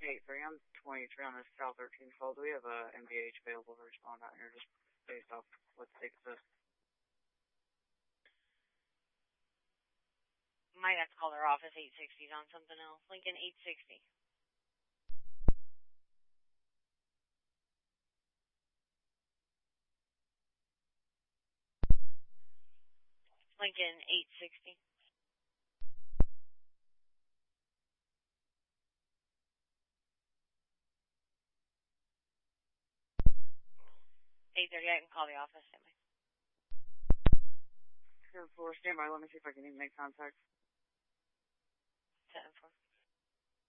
8-3. I'm 23 on this South 13 fold. We have a MBH available to respond out here just based off what the ticket says. Might have to call their office. 860's on something else. Lincoln 860. Lincoln 860. 8:30. I can call the office. Stand by. 10-4, stand by. Let me see if I can even make contact. 10-4.